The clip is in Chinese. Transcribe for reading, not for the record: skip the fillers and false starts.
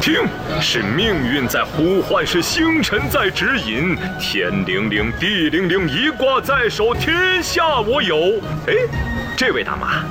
听，是命运在呼唤，是星辰在指引。天灵灵，地灵灵，一卦在手，天下我有。哎，这位大妈，